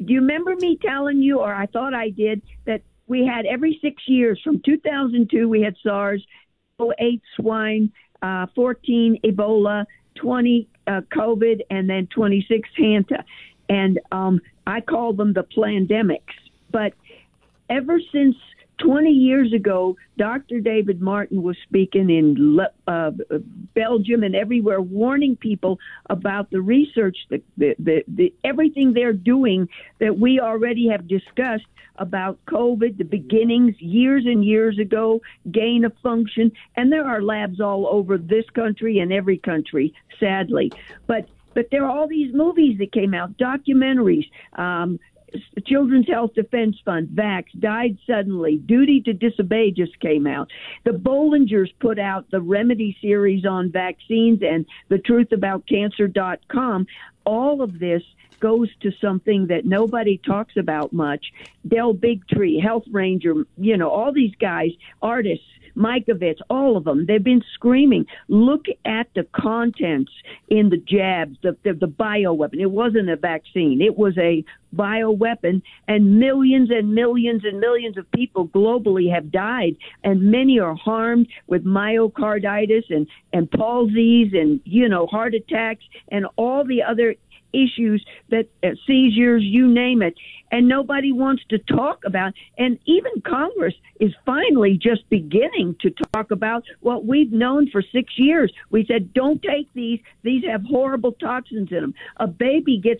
Do you remember me telling you, or I thought I did, that we had every 6 years from 2002, we had SARS, 08 swine, 14 Ebola, 20 COVID, and then 26 Hanta. And I call them the plandemics. But ever since 20 years ago, Dr. David Martin was speaking in Belgium and everywhere, warning people about the research, the everything they're doing that we already have discussed about COVID, the beginnings years and years ago, gain of function. And there are labs all over this country and every country, sadly. But there are all these movies that came out, documentaries, Children's Health Defense Fund, Vax, Died Suddenly, Duty to Disobey just came out. The Bollingers put out the Remedy series on vaccines and the truthaboutcancer.com. All of this goes to something that nobody talks about much. Del Bigtree, Health Ranger, all these guys, artists, Mikovits, all of them, they've been screaming, look at the contents in the jabs, the bioweapon. It wasn't a vaccine. It was a bioweapon, and millions and millions and millions of people globally have died, and many are harmed with myocarditis and palsies and, heart attacks and all the other issues that seizures, you name it, and nobody wants to talk about. And even Congress is finally just beginning to talk about what we've known for 6 years. We said, don't take these. These have horrible toxins in them. A baby gets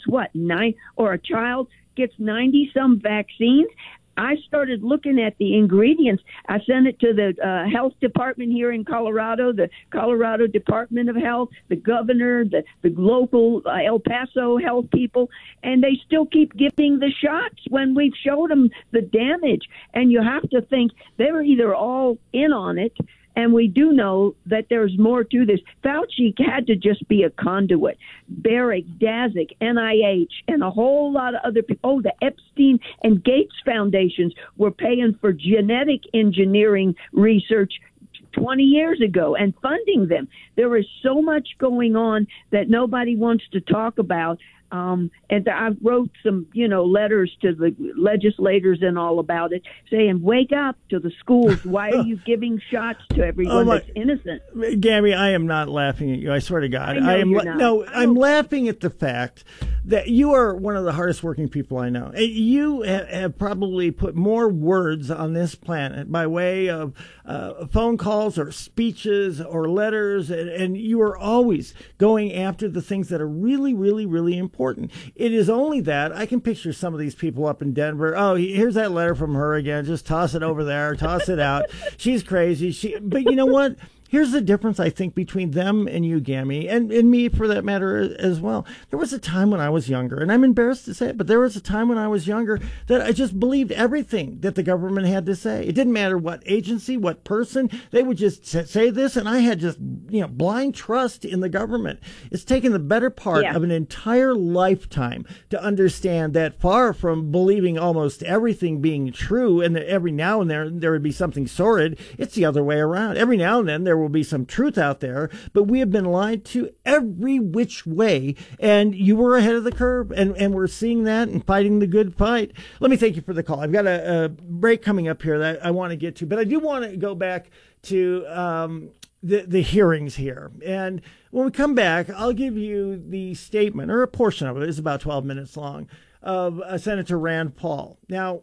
or a child gets 90-some vaccines. I started looking at the ingredients. I sent it to the health department here in Colorado, the Colorado Department of Health, the governor, the local El Paso health people, and they still keep giving the shots when we've showed them the damage. And you have to think they're either all in on it, and we do know that there's more to this. Fauci had to just be a conduit. Barrick, Daszak, NIH, and a whole lot of other people. Oh, the Epstein and Gates foundations were paying for genetic engineering research 20 years ago and funding them. There is so much going on that nobody wants to talk about. And I wrote some, letters to the legislators and all about it, saying, wake up to the schools. Why are you giving shots to everyone that's innocent? Gabby, I am not laughing at you. I swear to God. I'm laughing at the fact that you are one of the hardest working people I know. You have probably put more words on this planet by way of phone calls or speeches or letters, and you are always going after the things that are really, really, really important. It is only that I can picture some of these people up in Denver. Oh, here's that letter from her again. Just toss it over there. Toss it out. She's crazy. But you know what? Here's the difference, I think, between them and you, Gammy, and me, for that matter, as well. There was a time when I was younger, and I'm embarrassed to say it, but there was a time when I was younger that I just believed everything that the government had to say. It didn't matter what agency, what person. They would just say this, and I had just, blind trust in the government. It's taken the better part of an entire lifetime to understand that, far from believing almost everything being true, and that every now and then there would be something sordid, it's the other way around. Every now and then there will be some truth out there, but we have been lied to every which way, and you were ahead of the curve, and we're seeing that and fighting the good fight. Let me thank you for the call. I've got a break coming up here that I want to get to, but I do want to go back to the hearings here. And when we come back, I'll give you the statement, or a portion of it, it's about 12 minutes long, of Senator Rand Paul. Now,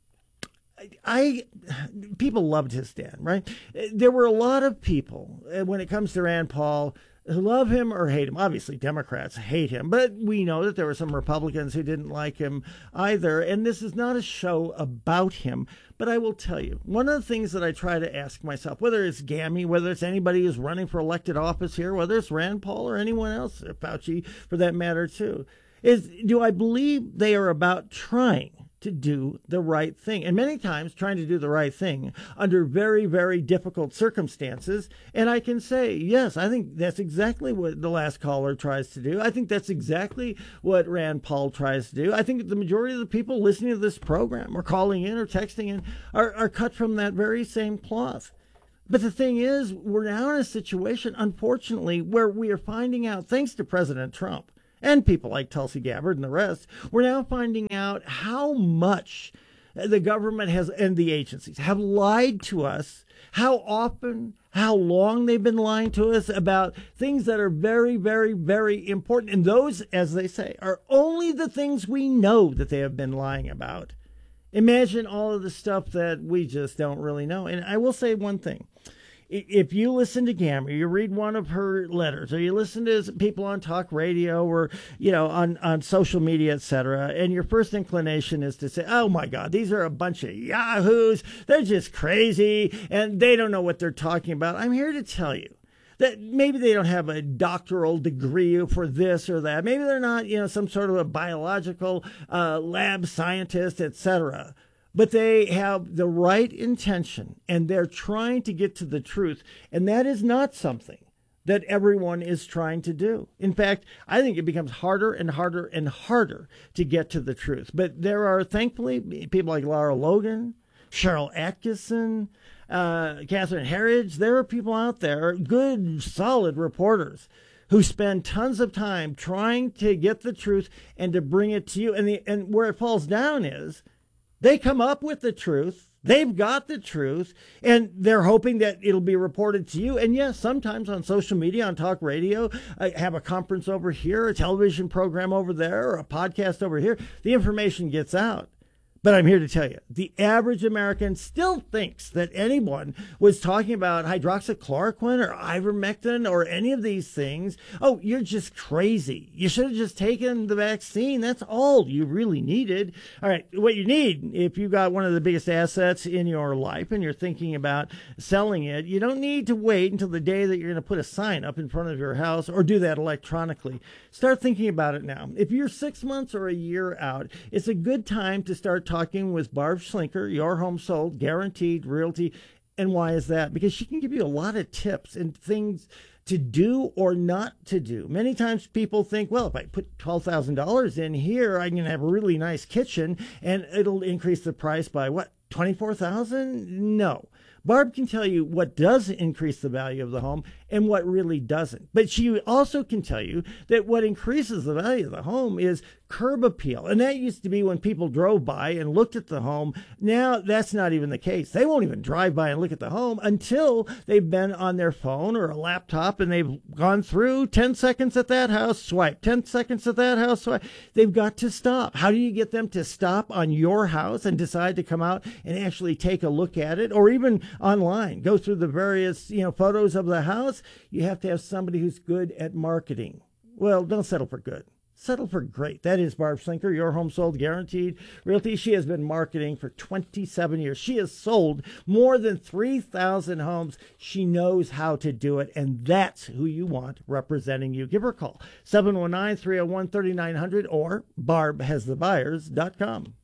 people loved his stand, right? There were a lot of people, when it comes to Rand Paul, who love him or hate him. Obviously, Democrats hate him, but we know that there were some Republicans who didn't like him either. And this is not a show about him, but I will tell you, one of the things that I try to ask myself, whether it's Gammy, whether it's anybody who's running for elected office here, whether it's Rand Paul or anyone else, Fauci for that matter too, is, do I believe they are about trying to do the right thing, and many times trying to do the right thing under very, very difficult circumstances? And I can say, yes, I think that's exactly what the last caller tries to do. I think that's exactly what Rand Paul tries to do. I think the majority of the people listening to this program or calling in or texting in are cut from that very same cloth. But the thing is, we're now in a situation, unfortunately, where we are finding out, thanks to President Trump, and people like Tulsi Gabbard and the rest, we're now finding out how much the government has and the agencies have lied to us, how often, how long they've been lying to us about things that are very, very, very important. And those, as they say, are only the things we know that they have been lying about. Imagine all of the stuff that we just don't really know. And I will say one thing. If you listen to Gamma, you read one of her letters, or you listen to people on talk radio or, on social media, etc., and your first inclination is to say, oh, my God, these are a bunch of yahoos. They're just crazy, and they don't know what they're talking about. I'm here to tell you that maybe they don't have a doctoral degree for this or that. Maybe they're not, some sort of a biological lab scientist, etc., but they have the right intention, and they're trying to get to the truth. And that is not something that everyone is trying to do. In fact, I think it becomes harder and harder and harder to get to the truth. But there are, thankfully, people like Lara Logan, Cheryl Atkinson, Catherine Herridge. There are people out there, good, solid reporters, who spend tons of time trying to get the truth and to bring it to you. And where it falls down is, they come up with the truth. They've got the truth, and they're hoping that it'll be reported to you. And yes, sometimes on social media, on talk radio, I have a conference over here, a television program over there, or a podcast over here. The information gets out. But I'm here to tell you, the average American still thinks that anyone was talking about hydroxychloroquine or ivermectin or any of these things. Oh, you're just crazy. You should have just taken the vaccine. That's all you really needed. All right, what you need, if you've got one of the biggest assets in your life and you're thinking about selling it, you don't need to wait until the day that you're going to put a sign up in front of your house or do that electronically. Start thinking about it now. If you're 6 months or a year out, it's a good time to start talking with Barb Schlinker, Your Home Sold, Guaranteed Realty. And why is that? Because she can give you a lot of tips and things to do or not to do. Many times people think, well, if I put $12,000 in here, I'm going to have a really nice kitchen and it'll increase the price by what, $24,000? No. Barb can tell you what does increase the value of the home and what really doesn't. But she also can tell you that what increases the value of the home is curb appeal. And that used to be when people drove by and looked at the home. Now that's not even the case. They won't even drive by and look at the home until they've been on their phone or a laptop and they've gone through 10 seconds at that house, swipe, 10 seconds at that house, swipe. They've got to stop. How do you get them to stop on your house and decide to come out and actually take a look at it, or even online, go through the various, photos of the house? You have to have somebody who's good at marketing. Well, don't settle for good. Settle for great. That is Barb Schlinker, Your Home Sold, Guaranteed Realty. She has been marketing for 27 years. She has sold more than 3,000 homes. She knows how to do it, and that's who you want representing you. Give her a call, 719-301-3900 or barbhasthebuyers.com.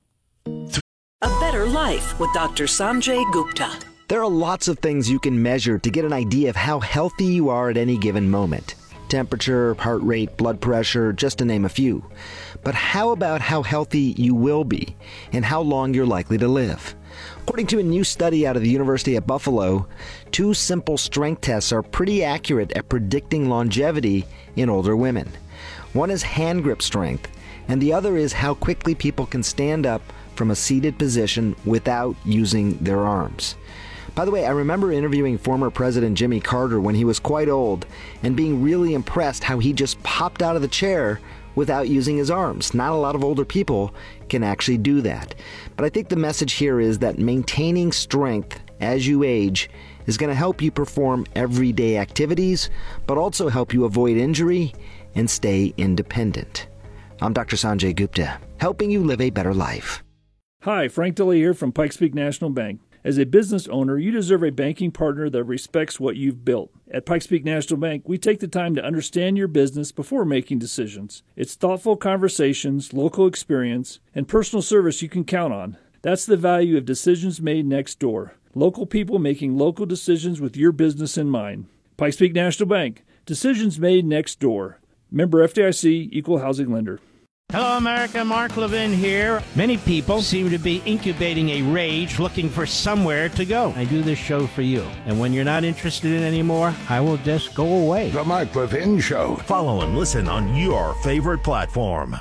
A Better Life with Dr. Sanjay Gupta. There are lots of things you can measure to get an idea of how healthy you are at any given moment. Temperature, heart rate, blood pressure, just to name a few. But how about how healthy you will be and how long you're likely to live? According to a new study out of the University of Buffalo, 2 simple strength tests are pretty accurate at predicting longevity in older women. One is hand grip strength, and the other is how quickly people can stand up from a seated position without using their arms. By the way, I remember interviewing former President Jimmy Carter when he was quite old and being really impressed how he just popped out of the chair without using his arms. Not a lot of older people can actually do that. But I think the message here is that maintaining strength as you age is going to help you perform everyday activities, but also help you avoid injury and stay independent. I'm Dr. Sanjay Gupta, helping you live a better life. Hi, Frank DeLay here from Pikes Peak National Bank. As a business owner, you deserve a banking partner that respects what you've built. At Pikes Peak National Bank, we take the time to understand your business before making decisions. It's thoughtful conversations, local experience, and personal service you can count on. That's the value of decisions made next door. Local people making local decisions with your business in mind. Pikes Peak National Bank. Decisions made next door. Member FDIC, Equal Housing Lender. Hello, America. Mark Levin here. Many people seem to be incubating a rage looking for somewhere to go. I do this show for you. And when you're not interested in it anymore, I will just go away. The Mark Levin Show. Follow and listen on your favorite platform.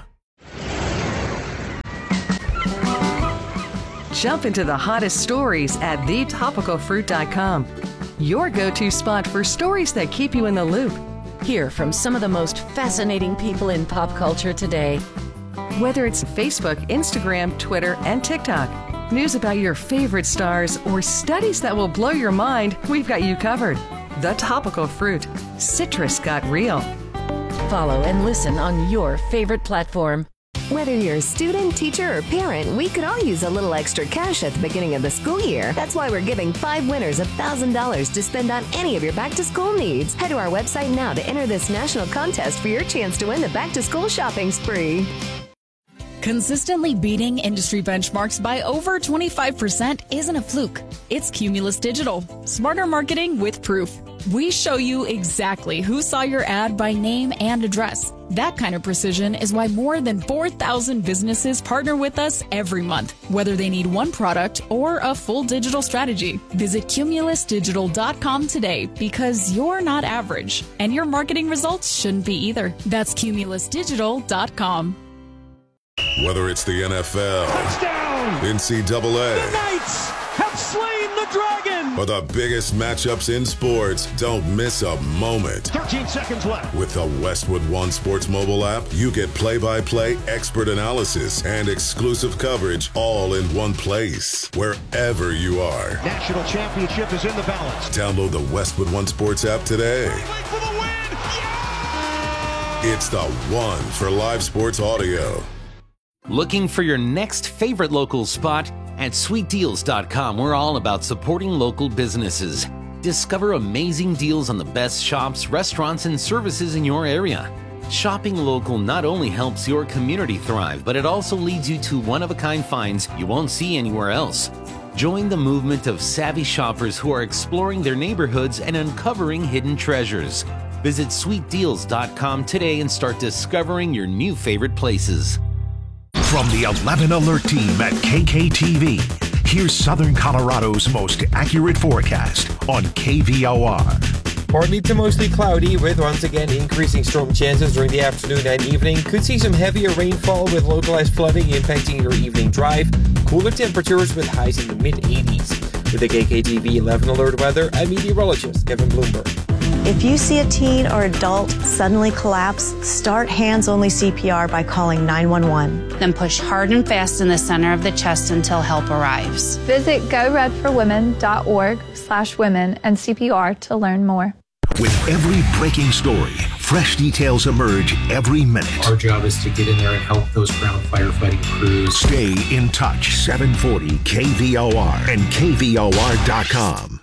Jump into the hottest stories at thetopicalfruit.com. Your go-to spot for stories that keep you in the loop. Hear from some of the most fascinating people in pop culture today. Whether it's Facebook, Instagram, Twitter, and TikTok, news about your favorite stars, or studies that will blow your mind, we've got you covered. The Topical Fruit. Citrus got real. Follow and listen on your favorite platform. Whether you're a student, teacher, or parent, we could all use a little extra cash at the beginning of the school year. That's why we're giving 5 winners $1,000 to spend on any of your back-to-school needs. Head to our website now to enter this national contest for your chance to win the back-to-school shopping spree. Consistently beating industry benchmarks by over 25% isn't a fluke. It's Cumulus Digital. Smarter marketing with proof. We show you exactly who saw your ad by name and address. That kind of precision is why more than 4,000 businesses partner with us every month, whether they need one product or a full digital strategy. Visit cumulusdigital.com today because you're not average, and your marketing results shouldn't be either. That's cumulusdigital.com. Whether it's the NFL, touchdown, NCAA, the Knights have slain the dragon, or the biggest matchups in sports, don't miss a moment. 13 seconds left. With the Westwood One Sports mobile app, you get play-by-play, expert analysis, and exclusive coverage all in one place, wherever you are. National championship is in the balance. Download the Westwood One Sports app today. For the win. Yeah! It's the one for live sports audio. Looking for your next favorite local spot? At sweetdeals.com, we're all about supporting local businesses. Discover amazing deals on the best shops, restaurants, and services in your area. Shopping local not only helps your community thrive, but it also leads you to one-of-a-kind finds you won't see anywhere else. Join the movement of savvy shoppers who are exploring their neighborhoods and uncovering hidden treasures. Visit sweetdeals.com today and start discovering your new favorite places. From the 11 Alert team at KKTV, here's Southern Colorado's most accurate forecast on KVOR. Partly to mostly cloudy with once again increasing storm chances during the afternoon and evening. Could see some heavier rainfall with localized flooding impacting your evening drive. Cooler temperatures with highs in the mid-80s. With the KKTV 11 Alert weather, I'm meteorologist Kevin Bloomberg. If you see a teen or adult suddenly collapse, start hands-only CPR by calling 911. Then push hard and fast in the center of the chest until help arrives. Visit goredforwomen.org/women and CPR to learn more. With every breaking story, fresh details emerge every minute. Our job is to get in there and help those ground firefighting crews. Stay in touch. 740 KVOR and KVOR.com.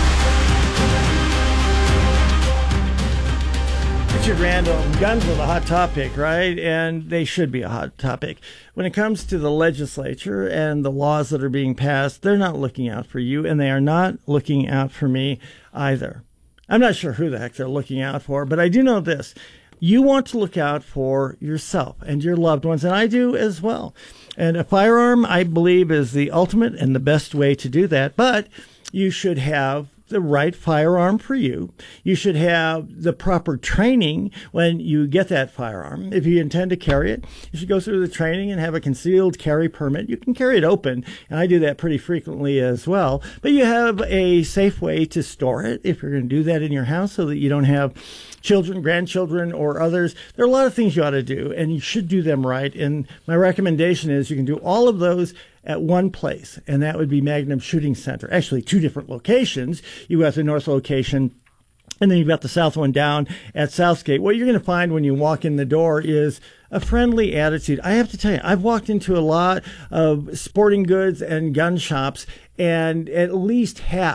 Richard Randall, guns are the hot topic, right? And they should be a hot topic. When it comes to the legislature and the laws that are being passed, they're not looking out for you, and they are not looking out for me either. I'm not sure who the heck they're looking out for, but I do know this. You want to look out for yourself and your loved ones, and I do as well. And a firearm, I believe, is the ultimate and the best way to do that, but you should have the right firearm for you. You should have the proper training when you get that firearm. If you intend to carry it, you should go through the training and have a concealed carry permit. You can carry it open, and I do that pretty frequently as well. But you have a safe way to store it if you're going to do that in your house so that you don't have children, grandchildren, or others. There are a lot of things you ought to do, and you should do them right. And my recommendation is you can do all of those at one place, and that would be Magnum Shooting Center. Actually, 2 different locations. You have the north location, and then you've got the south one down at Southgate. What you're going to find when you walk in the door is a friendly attitude. I have to tell you, I've walked into a lot of sporting goods and gun shops, and at least half,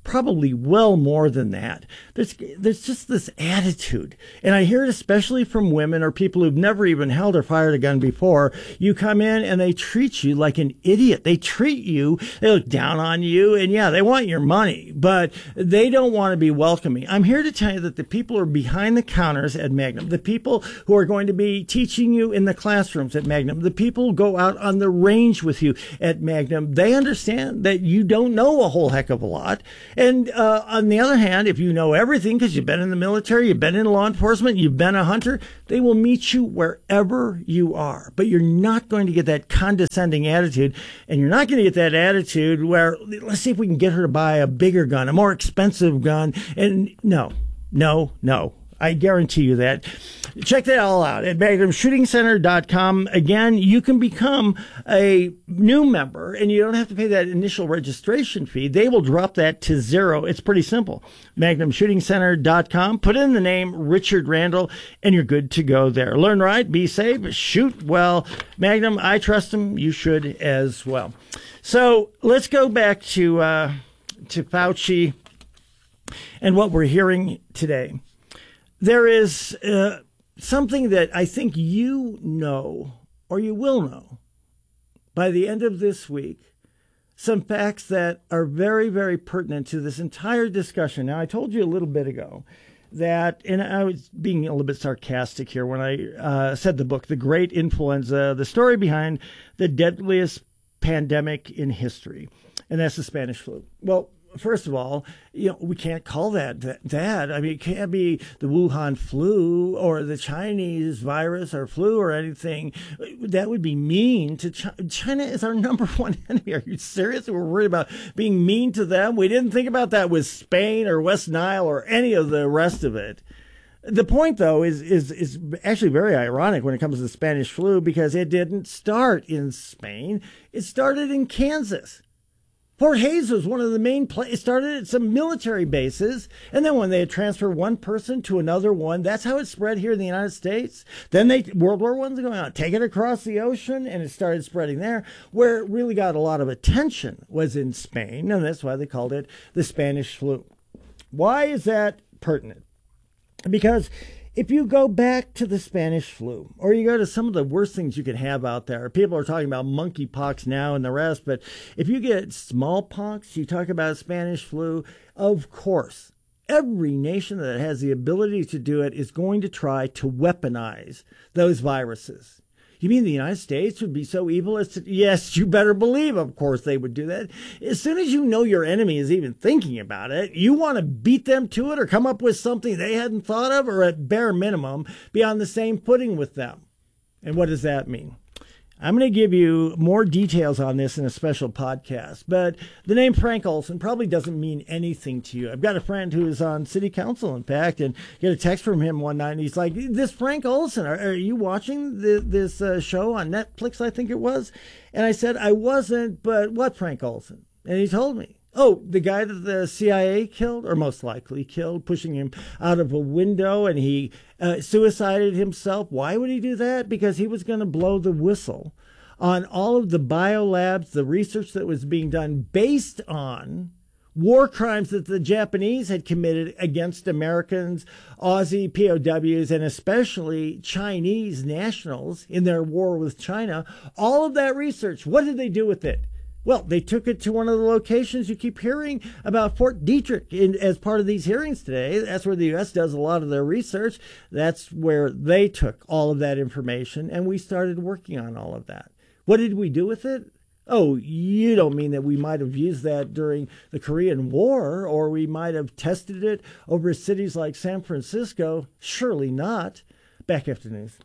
probably well more than that. There's just this attitude. And I hear it especially from women or people who've never even held or fired a gun before. You come in and they treat you like an idiot. They treat you, they look down on you, and yeah, they want your money, but they don't want to be welcoming. I'm here to tell you that the people who are behind the counters at Magnum, the people who are going to be teaching you in the classrooms at Magnum, the people who go out on the range with you at Magnum, they understand that you don't know a whole heck of a lot. And on the other hand, if you know everything because you've been in the military, you've been in law enforcement, you've been a hunter, they will meet you wherever you are. But you're not going to get that condescending attitude, and you're not going to get that attitude where, let's see if we can get her to buy a bigger gun, a more expensive gun. And no. I guarantee you that. Check that all out at MagnumShootingCenter.com. Again, you can become a new member, and you don't have to pay that initial registration fee. They will drop that to zero. It's pretty simple. MagnumShootingCenter.com. Put in the name Richard Randall, and you're good to go there. Learn right, be safe, shoot well. Magnum, I trust them. You should as well. So let's go back to Fauci and what we're hearing today. There is something that I think you know, or you will know, by the end of this week, some facts that are very, very pertinent to this entire discussion. Now, I told you a little bit ago that, and I was being a little bit sarcastic here when I said the book, The Great Influenza, the story behind the deadliest pandemic in history, and that's the Spanish flu. Well, first of all, we can't call that. I mean, it can't be the Wuhan flu or the Chinese virus or flu or anything. That would be mean to China. China is our number one enemy. Are you serious? We're worried about being mean to them? We didn't think about that with Spain or West Nile or any of the rest of it. The point, though, is actually very ironic when it comes to the Spanish flu, because it didn't start in Spain. It started in Kansas. Fort Hays was one of the main places. It started at some military bases, and then when they had transferred one person to another one, that's how it spread here in the United States. Then World War I's going on, take it across the ocean, and it started spreading there. Where it really got a lot of attention was in Spain, and that's why they called it the Spanish flu. Why is that pertinent? Because if you go back to the Spanish flu, or you go to some of the worst things you can have out there, people are talking about monkeypox now and the rest, but if you get smallpox, you talk about Spanish flu, of course, every nation that has the ability to do it is going to try to weaponize those viruses. You mean the United States would be so evil as to... Yes, you better believe, of course, they would do that. As soon as you know your enemy is even thinking about it, you want to beat them to it or come up with something they hadn't thought of, or at bare minimum, be on the same footing with them. And what does that mean? I'm going to give you more details on this in a special podcast, but the name Frank Olson probably doesn't mean anything to you. I've got a friend who is on city council, in fact, and get a text from him one night, and he's like, this Frank Olson, are you watching this show on Netflix, I think it was? And I said, I wasn't, but what Frank Olson? And he told me. Oh, the guy that the CIA killed, or most likely killed, pushing him out of a window, and he suicided himself. Why would he do that? Because he was going to blow the whistle on all of the biolabs, the research that was being done based on war crimes that the Japanese had committed against Americans, Aussie POWs, and especially Chinese nationals in their war with China. All of that research, what did they do with it? Well, they took it to one of the locations you keep hearing about, Fort Detrick, as part of these hearings today. That's where the U.S. does a lot of their research. That's where they took all of that information, and we started working on all of that. What did we do with it? Oh, you don't mean that we might have used that during the Korean War, or we might have tested it over cities like San Francisco? Surely not. Back after news.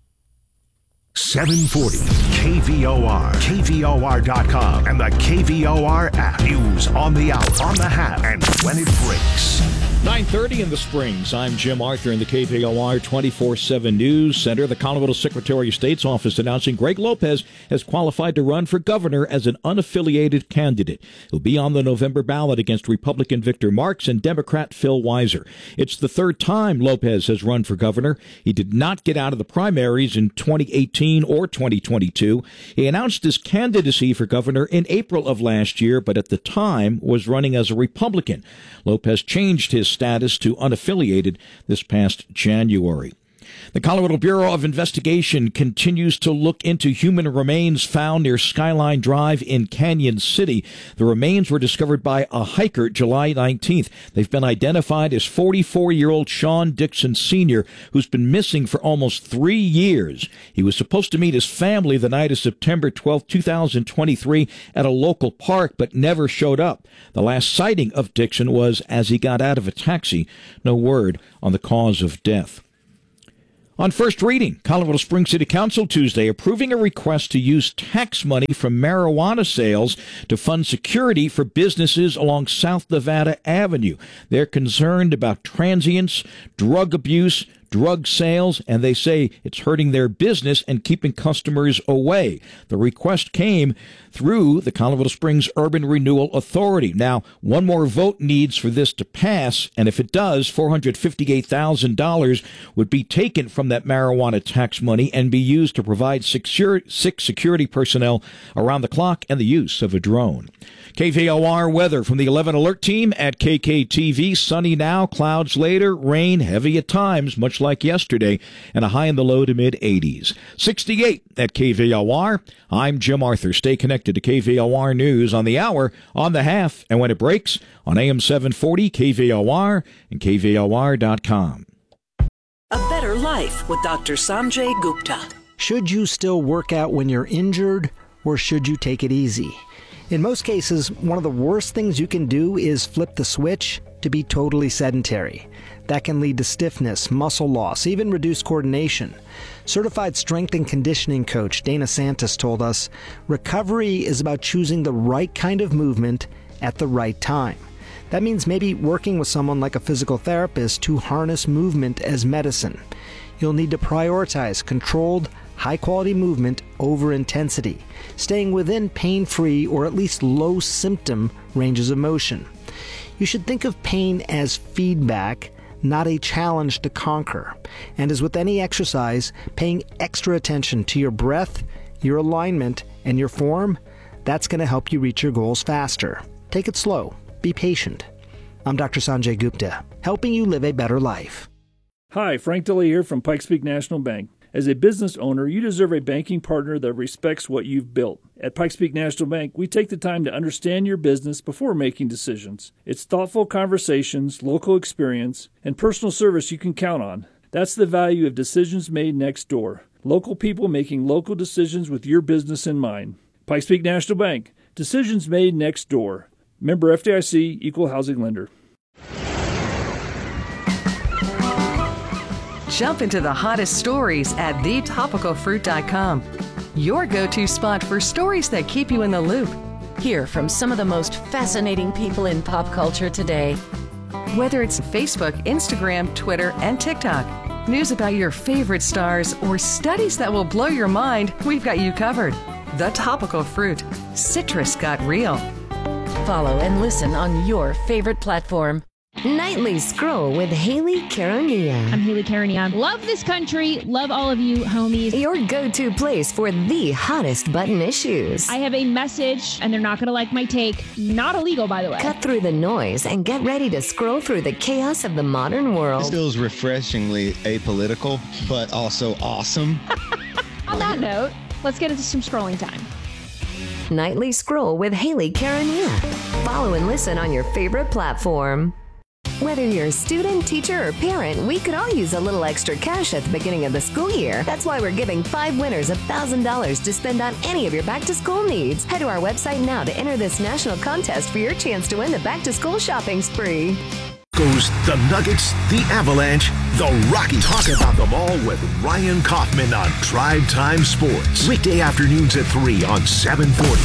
740 KVOR, KVOR.com, and the KVOR app. News on the hour, on the half, and when it breaks. 9:30 in the Springs. I'm Jim Arthur in the KVOR 24/7 News Center. The Colorado Secretary of State's office announcing Greg Lopez has qualified to run for governor as an unaffiliated candidate. He'll be on the November ballot against Republican Victor Marks and Democrat Phil Weiser. It's the third time Lopez has run for governor. He did not get out of the primaries in 2018 or 2022. He announced his candidacy for governor in April of last year, but at the time was running as a Republican. Lopez changed his status to unaffiliated this past January. The Colorado Bureau of Investigation continues to look into human remains found near Skyline Drive in Canyon City. The remains were discovered by a hiker July 19th. They've been identified as 44-year-old Sean Dixon Sr., who's been missing for almost 3 years. He was supposed to meet his family the night of September 12, 2023 at a local park, but never showed up. The last sighting of Dixon was as he got out of a taxi. No word on the cause of death. On first reading, Colorado Springs City Council Tuesday approving a request to use tax money from marijuana sales to fund security for businesses along South Nevada Avenue. They're concerned about transients, drug abuse, drug sales, and they say it's hurting their business and keeping customers away. The request came through the Colorado Springs Urban Renewal Authority. Now, one more vote needs for this to pass, and if it does, $458,000 would be taken from that marijuana tax money and be used to provide six security personnel around the clock and the use of a drone. KVOR weather from the 11 Alert Team at KKTV. Sunny now, clouds later, rain heavy at times, much like yesterday, and a high in the low to mid-80s. 68 at KVOR. I'm Jim Arthur. Stay connected to KVOR News on the hour, on the half, and when it breaks on AM 740, KVOR, and KVOR.com. A Better Life with Dr. Sanjay Gupta. Should you still work out when you're injured, or should you take it easy? In most cases, one of the worst things you can do is flip the switch to be totally sedentary. That can lead to stiffness, muscle loss, even reduced coordination. Certified strength and conditioning coach Dana Santos told us, recovery is about choosing the right kind of movement at the right time. That means maybe working with someone like a physical therapist to harness movement as medicine. You'll need to prioritize controlled, high-quality movement over intensity, staying within pain-free or at least low-symptom ranges of motion. You should think of pain as feedback, not a challenge to conquer. And as with any exercise, paying extra attention to your breath, your alignment, and your form, that's going to help you reach your goals faster. Take it slow. Be patient. I'm Dr. Sanjay Gupta, helping you live a better life. Hi, Frank Dilley here from Pikes Peak National Bank. As a business owner, you deserve a banking partner that respects what you've built. At Pikes Peak National Bank, we take the time to understand your business before making decisions. It's thoughtful conversations, local experience, and personal service you can count on. That's the value of decisions made next door. Local people making local decisions with your business in mind. Pikes Peak National Bank. Decisions made next door. Member FDIC, Equal Housing Lender. Jump into the hottest stories at thetopicalfruit.com. Your go-to spot for stories that keep you in the loop. Hear from some of the most fascinating people in pop culture today. Whether it's Facebook, Instagram, Twitter, and TikTok, news about your favorite stars, or studies that will blow your mind, we've got you covered. The Topical Fruit. Citrus got real. Follow and listen on your favorite platform. Nightly Scroll with Haley Caronia. I'm Haley Caronia. Love this country. Love all of you, homies. Your go-to place for the hottest button issues. I have a message, and they're not going to like my take. Not illegal, by the way. Cut through the noise and get ready to scroll through the chaos of the modern world. This feels refreshingly apolitical, but also awesome. On that note, let's get into some scrolling time. Nightly Scroll with Haley Caronia. Follow and listen on your favorite platform. Whether you're a student, teacher, or parent, we could all use a little extra cash at the beginning of the school year. That's why we're giving 5 winners $1,000 to spend on any of your back-to-school needs. Head to our website now to enter this national contest for your chance to win the back-to-school shopping spree. Goes the Nuggets, the Avalanche, the Rockies. Talk about them all with Ryan Kaufman on Drive Time Sports. Weekday afternoons at 3 on 740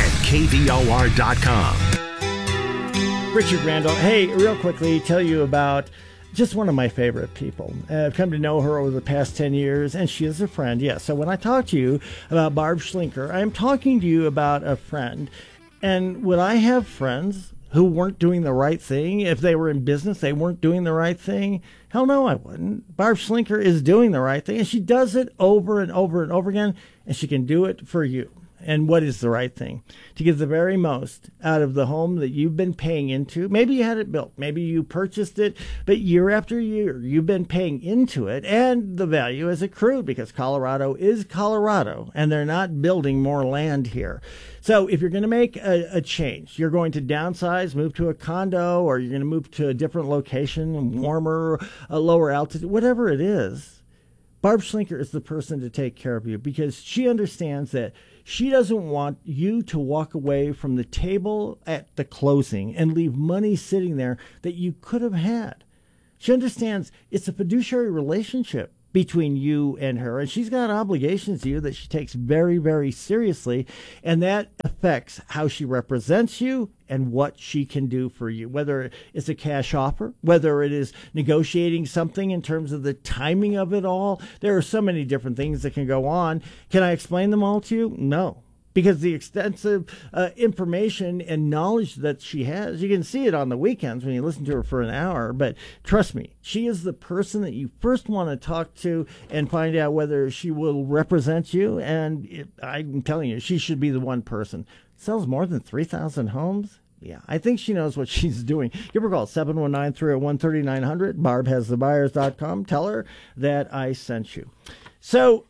and KVOR.com. Richard Randall. Hey, real quickly, tell you about just one of my favorite people. I've come to know her over the past 10 years, and she is a friend, yes. So when I talk to you about Barb Schlinker, I'm talking to you about a friend. And would I have friends who weren't doing the right thing? If they were in business, they weren't doing the right thing? Hell no, I wouldn't. Barb Schlinker is doing the right thing, and she does it over and over and over again, and she can do it for you. And what is the right thing? To get the very most out of the home that you've been paying into. Maybe you had it built. Maybe you purchased it. But year after year, you've been paying into it. And the value has accrued because Colorado is Colorado. And they're not building more land here. So if you're going to make a change, you're going to downsize, move to a condo, or you're going to move to a different location, warmer, a lower altitude, whatever it is, Barb Schlinker is the person to take care of you because she understands that she doesn't want you to walk away from the table at the closing and leave money sitting there that you could have had. She understands it's a fiduciary relationship between you and her, and she's got obligations to you that she takes very, very seriously, and that affects how she represents you and what she can do for you, whether it's a cash offer, whether it is negotiating something in terms of the timing of it all. There are so many different things that can go on. Can I explain them all to you? No. Because the extensive information and knowledge that she has, you can see it on the weekends when you listen to her for an hour. But trust me, she is the person that you first want to talk to and find out whether she will represent you. And I'm telling you, she should be the one person. Sells more than 3,000 homes. Yeah, I think she knows what she's doing. Give her a call, 719-301-3900, barbhasthebuyers.com. Tell her that I sent you. So,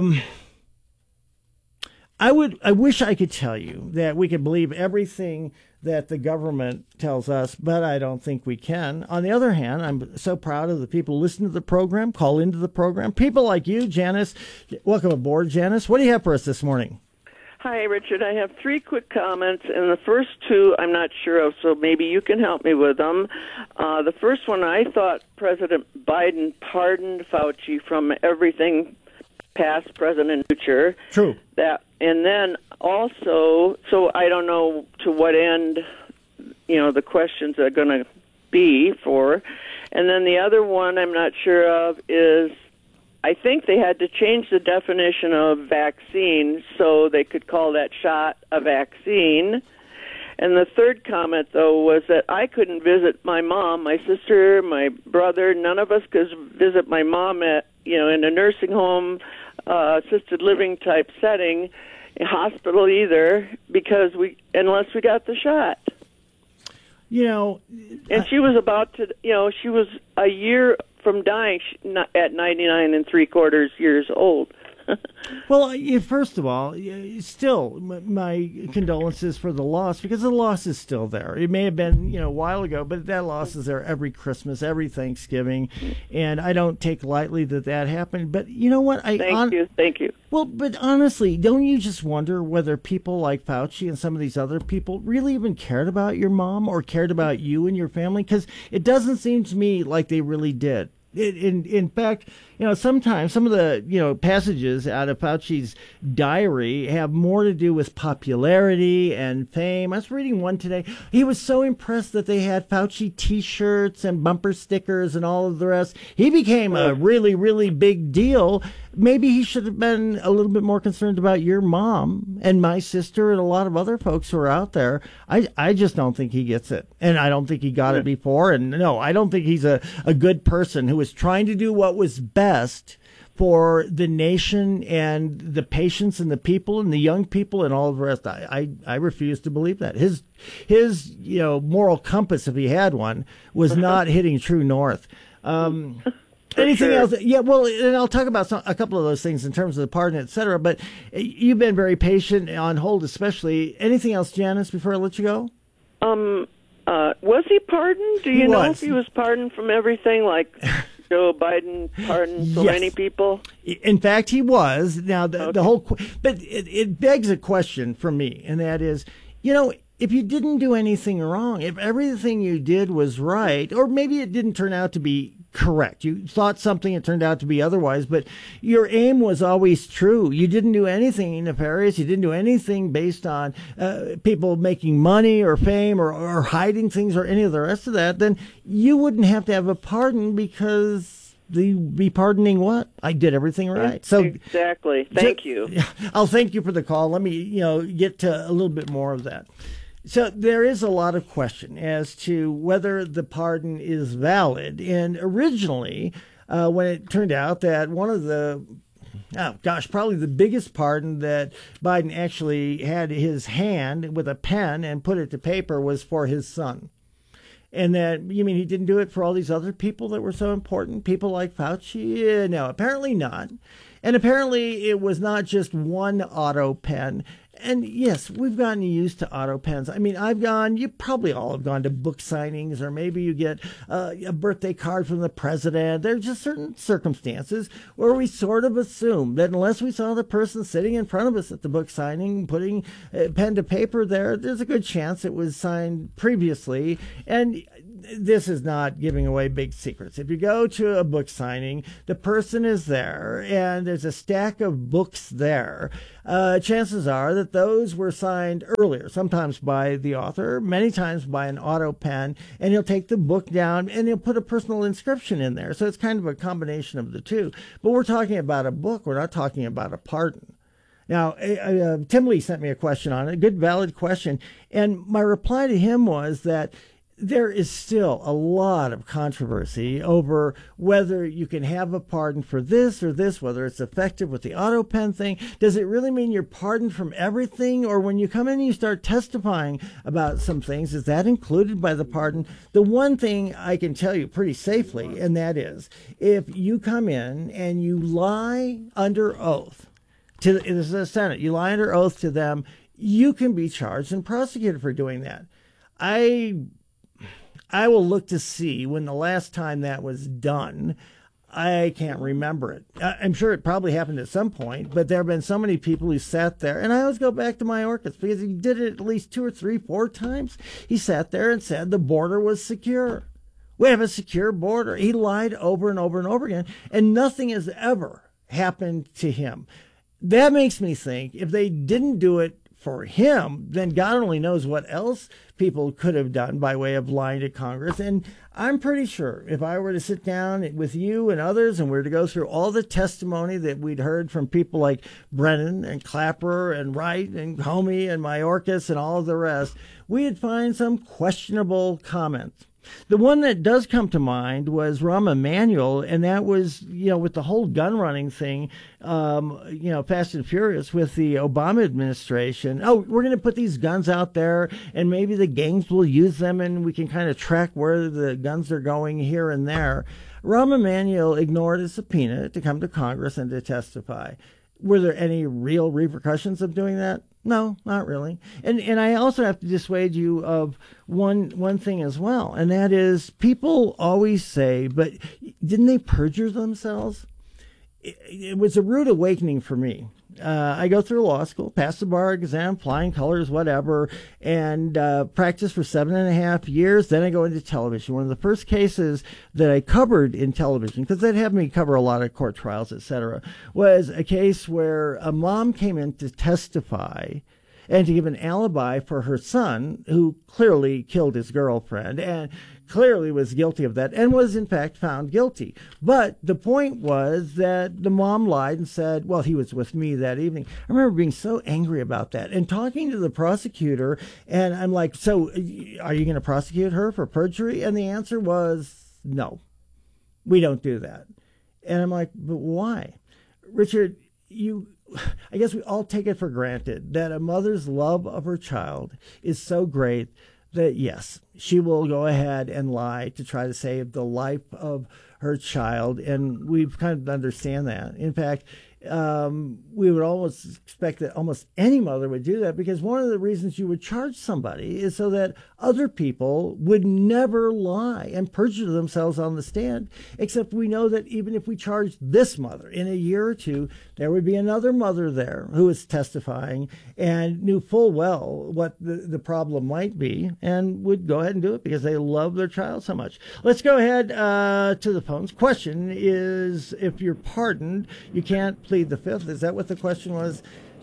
I wish I could tell you that we could believe everything that the government tells us, but I don't think we can. On the other hand, I'm so proud of the people who listen to the program, call into the program. People like you, Janice. Welcome aboard, Janice. What do you have for us this morning? Hi, Richard. I have 3 quick comments, and the first 2 I'm not sure of, so maybe you can help me with them. The first one, I thought President Biden pardoned Fauci from everything past, present, and future. True. And then also, so I don't know to what end, the questions are going to be for. And then the other one I'm not sure of is, I think they had to change the definition of vaccine so they could call that shot a vaccine. And the third comment, though, was that I couldn't visit my mom, my sister, my brother. None of us could visit my mom at, in a nursing home, assisted living type setting, a hospital either, because unless we got the shot. And she was about to, she was a year from dying at 99 3/4 years old. Well, first of all, still, my condolences for the loss, because the loss is still there. It may have been, a while ago, but that loss is there every Christmas, every Thanksgiving, and I don't take lightly that happened. But you know what? Thank you. Well, but honestly, don't you just wonder whether people like Fauci and some of these other people really even cared about your mom or cared about you and your family? Because it doesn't seem to me like they really did. In fact, sometimes some of the, passages out of Fauci's diary have more to do with popularity and fame. I was reading one today. He was so impressed that they had Fauci T-shirts and bumper stickers and all of the rest. He became a really, really big deal. Maybe he should have been a little bit more concerned about your mom and my sister and a lot of other folks who are out there. I just don't think he gets it. And I don't think he got it before. And no, I don't think he's a good person who was trying to do what was best for the nation and the patients and the people and the young people and all of the rest. I refuse to believe that. His moral compass, if he had one, was not hitting true north. Anything else? Yeah, well, and I'll talk about a couple of those things in terms of the pardon, et cetera. But you've been very patient on hold, especially. Anything else, Janice, before I let you go? Was he pardoned? Do you know if he was pardoned from everything, like Joe Biden pardoned so many people? In fact, he was. Now, the whole... But it begs a question for me, and that is, if you didn't do anything wrong, if everything you did was right, or maybe it didn't turn out to be correct, you thought something, it turned out to be otherwise, but your aim was always true. You didn't do anything nefarious. You didn't do anything based on people making money or fame or hiding things or any of the rest of that, then you wouldn't have to have a pardon, because they'd be pardoning what? I did everything right. So exactly. Thank you. I'll thank you for the call. Let me, get to a little bit more of that. So there is a lot of question as to whether the pardon is valid. And originally, when it turned out that one of the, probably the biggest pardon that Biden actually had his hand with a pen and put it to paper was for his son. And that, you mean he didn't do it for all these other people that were so important? People like Fauci? No, apparently not. And apparently it was not just one auto pen. And yes, we've gotten used to auto pens. I mean, you probably all have gone to book signings, or maybe you get a birthday card from the president. There's just certain circumstances where we sort of assume that unless we saw the person sitting in front of us at the book signing, putting pen to paper there's a good chance it was signed previously. And this is not giving away big secrets. If you go to a book signing, the person is there and there's a stack of books there. Chances are that those were signed earlier, sometimes by the author, many times by an auto pen, and he'll take the book down and he'll put a personal inscription in there. So it's kind of a combination of the two. But we're talking about a book. We're not talking about a pardon. Now, Tim Lee sent me a question on it, a good, valid question. And my reply to him was that there is still a lot of controversy over whether you can have a pardon for this or this, whether it's effective with the auto pen thing. Does it really mean you're pardoned from everything? Or when you come in and you start testifying about some things, is that included by the pardon? The one thing I can tell you pretty safely, and that is, if you come in and you lie under oath to the Senate, you lie under oath to them, you can be charged and prosecuted for doing that. I will look to see when the last time that was done. I can't remember it. I'm sure it probably happened at some point, but there have been so many people who sat there, and I always go back to Mayorkas because he did it at least 2 or 3, 4 times. He sat there and said the border was secure. We have a secure border. He lied over and over and over again, and nothing has ever happened to him. That makes me think if they didn't do it for him, then God only knows what else people could have done by way of lying to Congress. And I'm pretty sure if I were to sit down with you and others and we were to go through all the testimony that we'd heard from people like Brennan and Clapper and Wright and Comey and Mayorkas and all of the rest, we'd find some questionable comments. The one that does come to mind was Rahm Emanuel, and that was, with the whole gun running thing, Fast and Furious with the Obama administration. Oh, we're going to put these guns out there, and maybe the gangs will use them, and we can kind of track where the guns are going here and there. Rahm Emanuel ignored a subpoena to come to Congress and to testify. Were there any real repercussions of doing that? No, not really. And I also have to dissuade you of one thing as well, and that is people always say, but didn't they perjure themselves? It was a rude awakening for me. I go through law school, pass the bar exam, flying colors, whatever, and practice for 7.5 years. Then I go into television. One of the first cases that I covered in television, because they'd have me cover a lot of court trials, etc., was a case where a mom came in to testify and to give an alibi for her son, who clearly killed his girlfriend and clearly was guilty of that and was in fact found guilty. But the point was that the mom lied and said, well, he was with me that evening. I remember being so angry about that and talking to the prosecutor, and I'm like, so are you going to prosecute her for perjury? And the answer was no, we don't do that. And I'm like, but why? Richard, I guess we all take it for granted that a mother's love of her child is so great that, yes, she will go ahead and lie to try to save the life of her child. And we've kind of understand that. In fact, we would almost expect that almost any mother would do that, because one of the reasons you would charge somebody is so that other people would never lie and perjure themselves on the stand. Except we know that even if we charged this mother, in a year or two, there would be another mother there who is testifying and knew full well what the problem might be and would go ahead and do it because they love their child so much. Let's go ahead to the phones. Question is, if you're pardoned, you can't plead the fifth. Is that what the question was?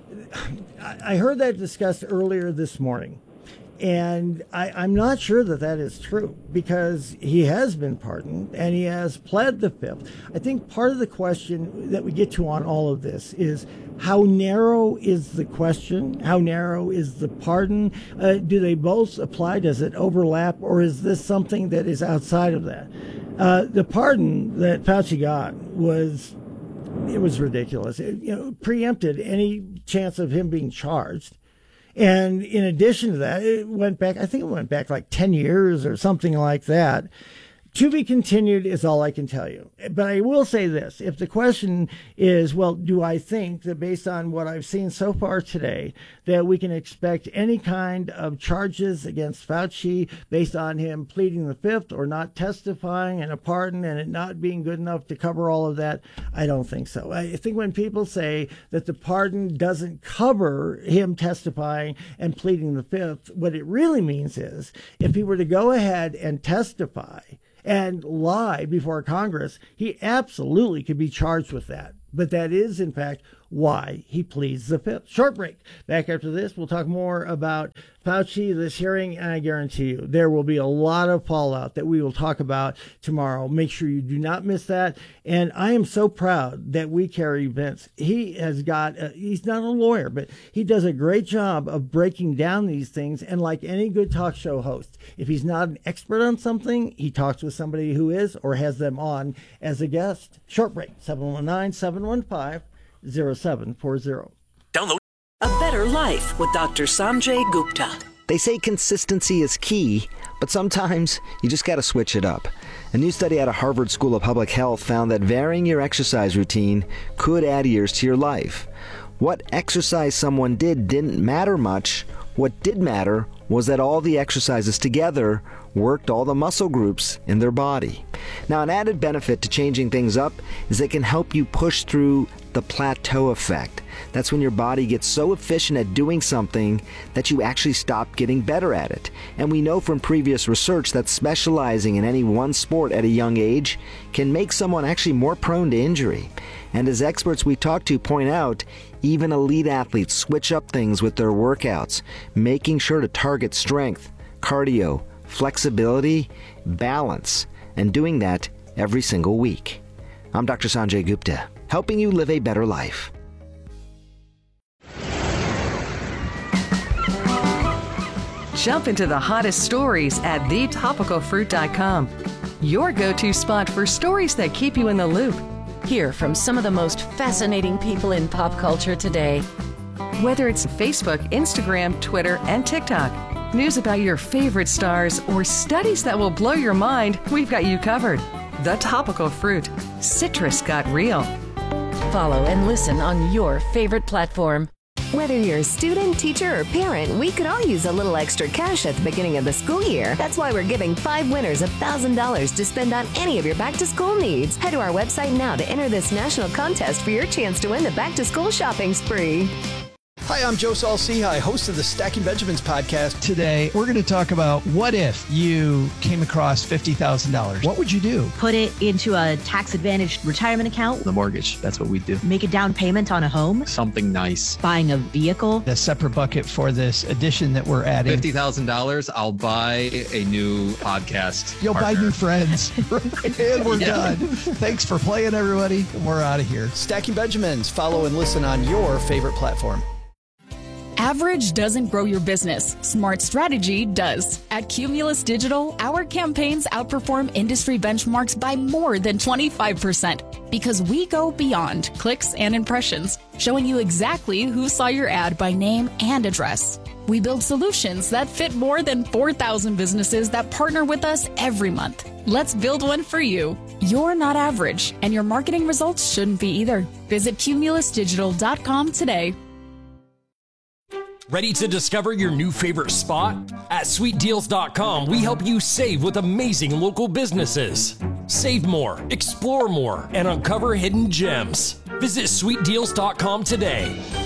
I heard that discussed earlier this morning. And I'm not sure that that is true, because he has been pardoned and he has pled the fifth. I think part of the question that we get to on all of this is, how narrow is the question? How narrow is the pardon? Do they both apply? Does it overlap? Or is this something that is outside of that? The pardon that Fauci got was ridiculous. It preempted any chance of him being charged. And in addition to that, it went back like 10 years or something like that. To be continued is all I can tell you. But I will say this. If the question is, well, do I think that based on what I've seen so far today, that we can expect any kind of charges against Fauci based on him pleading the fifth or not testifying and a pardon and it not being good enough to cover all of that? I don't think so. I think when people say that the pardon doesn't cover him testifying and pleading the fifth, what it really means is, if he were to go ahead and testify and lie before Congress, he absolutely could be charged with that. But that is, in fact, why he pleads the fifth. Short break. Back after this, we'll talk more about Fauci, this hearing, and I guarantee you there will be a lot of fallout that we will talk about tomorrow. Make sure you do not miss that. And I am so proud that we carry Vince. He has got, he's not a lawyer, but he does a great job of breaking down these things. And like any good talk show host, if he's not an expert on something, he talks with somebody who is or has them on as a guest. Short break. 719-715-0740. Download A Better Life with Dr. Sanjay Gupta. They say consistency is key, but sometimes you just got to switch it up. A new study out of Harvard School of Public Health found that varying your exercise routine could add years to your life. What exercise someone did didn't matter much. What did matter was that all the exercises together worked all the muscle groups in their body. Now, an added benefit to changing things up is it can help you push through the plateau effect. That's when your body gets so efficient at doing something that you actually stop getting better at it. And we know from previous research that specializing in any one sport at a young age can make someone actually more prone to injury. And as experts we talk to point out, even elite athletes switch up things with their workouts, making sure to target strength, cardio, flexibility, balance, and doing that every single week. I'm Dr. Sanjay Gupta, helping you live a better life. Jump into the hottest stories at thetopicalfruit.com. Your go-to spot for stories that keep you in the loop. Hear from some of the most fascinating people in pop culture today. Whether it's Facebook, Instagram, Twitter, and TikTok, news about your favorite stars, or studies that will blow your mind, we've got you covered. The Topical Fruit. Citrus got real. Follow and listen on your favorite platform. Whether you're a student, teacher, or parent, we could all use a little extra cash at the beginning of the school year. That's why we're giving 5 winners $1,000 to spend on any of your back-to-school needs. Head to our website now to enter this national contest for your chance to win the back-to-school shopping spree. Hi, I'm Joe Saul-Sehy, host of the Stacking Benjamins podcast. Today, we're going to talk about what if you came across $50,000. What would you do? Put it into a tax-advantaged retirement account. The mortgage, that's what we do. Make a down payment on a home. Something nice. Buying a vehicle. A separate bucket for this addition that we're adding. $50,000, I'll buy a new podcast. You'll buy new friends. And we're done. Thanks for playing, everybody. We're out of here. Stacking Benjamins. Follow and listen on your favorite platform. Average doesn't grow your business. Smart strategy does. At Cumulus Digital, our campaigns outperform industry benchmarks by more than 25% because we go beyond clicks and impressions, showing you exactly who saw your ad by name and address. We build solutions that fit more than 4,000 businesses that partner with us every month. Let's build one for you. You're not average, and your marketing results shouldn't be either. Visit cumulusdigital.com today. Ready to discover your new favorite spot? At sweetdeals.com, we help you save with amazing local businesses. Save more, explore more, and uncover hidden gems. Visit sweetdeals.com today.